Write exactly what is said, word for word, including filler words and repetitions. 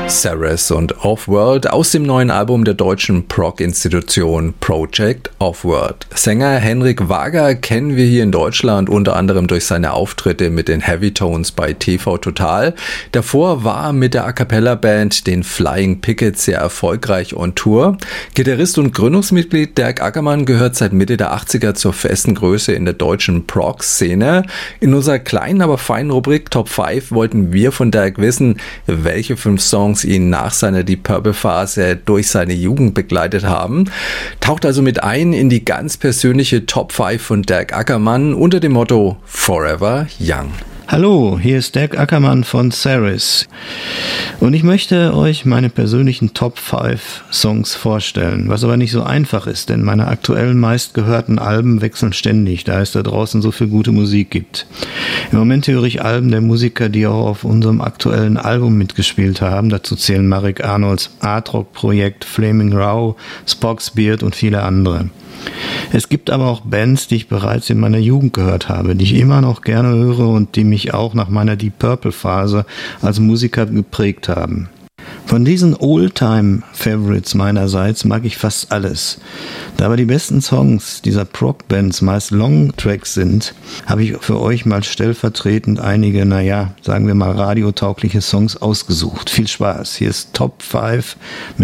Ceres und Offworld aus dem neuen Album der deutschen Prog-Institution Project Offworld. Sänger Henrik Wager kennen wir hier in Deutschland unter anderem durch seine Auftritte mit den Heavytones bei T V Total. Davor war er mit der A-Cappella-Band den Flying Pickets sehr erfolgreich on Tour. Gitarrist und Gründungsmitglied Dirk Ackermann gehört seit Mitte der achtziger zur festen Größe in der deutschen Prog-Szene. In unserer kleinen, aber feinen Rubrik Top fünf wollten wir von Dirk wissen, welche fünf Songs ihn nach seiner Deep Purple Phase durch seine Jugend begleitet haben. Taucht also mit ein in die ganz persönliche Top fünf von Dirk Ackermann unter dem Motto Forever Young. Hallo, hier ist Dirk Ackermann von Ceres und ich möchte euch meine persönlichen Top fünf Songs vorstellen, was aber nicht so einfach ist, denn meine aktuellen meistgehörten Alben wechseln ständig, da es da draußen so viel gute Musik gibt. Im Moment höre ich Alben der Musiker, die auch auf unserem aktuellen Album mitgespielt haben, dazu zählen Marek Arnolds Art-Rock-Projekt, Flaming Row, Spock's Beard und viele andere. Es gibt aber auch Bands, die ich bereits in meiner Jugend gehört habe, die ich immer noch gerne höre und die mich auch nach meiner Deep Purple Phase als Musiker geprägt haben. Von diesen Oldtime-Favorites meinerseits mag ich fast alles. Da aber die besten Songs dieser Prog-Bands meist Long-Tracks sind, habe ich für euch mal stellvertretend einige, naja, sagen wir mal radiotaugliche Songs ausgesucht. Viel Spaß, hier ist Top fünf